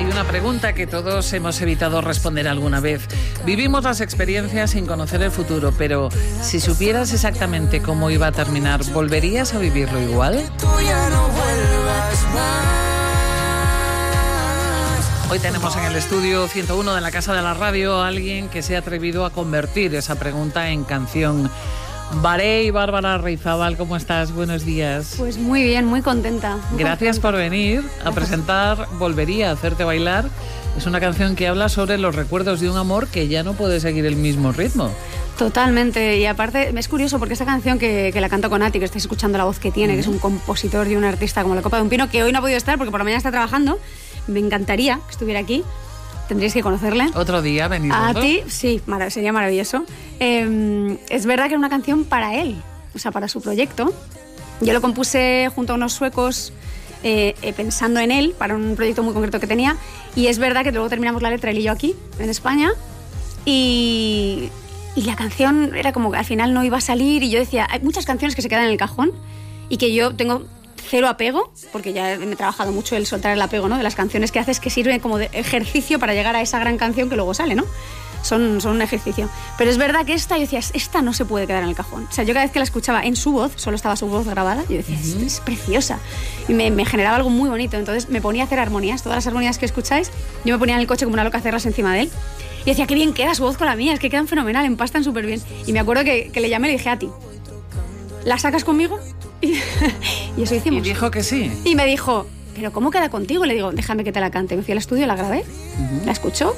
Hay una pregunta que todos hemos evitado responder alguna vez. Vivimos las experiencias sin conocer el futuro, pero si supieras exactamente cómo iba a terminar, ¿volverías a vivirlo igual? Hoy tenemos en el estudio 101 de la Casa de la Radio a alguien que se ha atrevido a convertir esa pregunta en canción. Barey, Bárbara Reizábal, ¿cómo estás? Buenos días. Pues muy bien, muy contenta. Gracias por venir a presentar Volvería a hacerte bailar. Es una canción que habla sobre los recuerdos de un amor que ya no puede seguir el mismo ritmo. Totalmente, y aparte es curioso porque esta canción que la canto con Ati, que estáis escuchando la voz que tiene, que es un compositor y un artista como la copa de un pino, que hoy no ha podido estar porque por la mañana está trabajando. Me encantaría que estuviera aquí. Tendríais que conocerle. Otro día venís. A ti, sí, sería maravilloso. Es verdad que era una canción para él, o sea, para su proyecto. Yo lo compuse junto a unos suecos pensando en él, para un proyecto muy concreto que tenía. Y es verdad que luego terminamos la letra él y yo aquí, en España. Y la canción era como que al final no iba a salir. Y yo decía, hay muchas canciones que se quedan en el cajón y que yo tengo cero apego, porque ya me he trabajado mucho el soltar el apego, ¿no? De las canciones que haces, que sirven como de ejercicio para llegar a esa gran canción que luego sale, ¿no? Son un ejercicio. Pero es verdad que esta, yo decía, esta no se puede quedar en el cajón. O sea, yo cada vez que la escuchaba en su voz, solo estaba su voz grabada, yo decía, es preciosa. Y me generaba algo muy bonito. Entonces me ponía a hacer armonías, todas las armonías que escucháis, yo me ponía en el coche como una loca a hacerlas encima de él. Y decía, qué bien queda su voz con la mía, es que quedan fenomenal, empastan súper bien. Y me acuerdo que le llamé y le dije, a ti, ¿la sacas conmigo? Y eso hicimos. Y dijo que sí. Y me dijo, ¿pero cómo queda contigo? Y le digo, déjame que te la cante. Me fui al estudio, la grabé, la escuchó.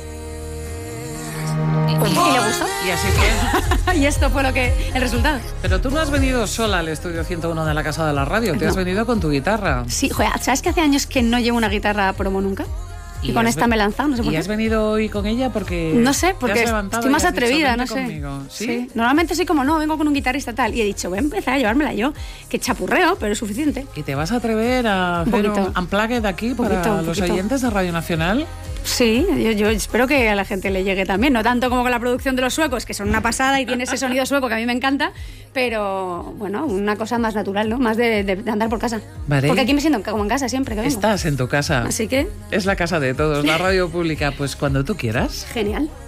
Y le gustó. Y así fue. Y esto fue el resultado. Pero tú no has venido sola al estudio 101 de la Casa de la Radio, te has venido con tu guitarra. Sí, joder, ¿sabes que hace años que no llevo una guitarra promo nunca? Y con esta me he lanzado, no sé por qué. ¿Y has venido hoy con ella porque no sé, porque estoy más atrevida, no sé. ¿Sí? Normalmente soy como, no, vengo con un guitarrista tal. Y he dicho, voy a empezar a llevármela yo, que chapurreo, pero es suficiente. ¿Y te vas a atrever a hacer un unplugged aquí para los oyentes de Radio Nacional? Sí, yo espero que a la gente le llegue también, no tanto como con la producción de los suecos, que son una pasada y tiene ese sonido sueco que a mí me encanta, pero bueno, una cosa más natural, ¿no? Más de andar por casa. Vale. Porque aquí me siento como en casa siempre que vengo. Estás en tu casa. Así que... Es la casa de todos, la radio pública, pues cuando tú quieras. Genial.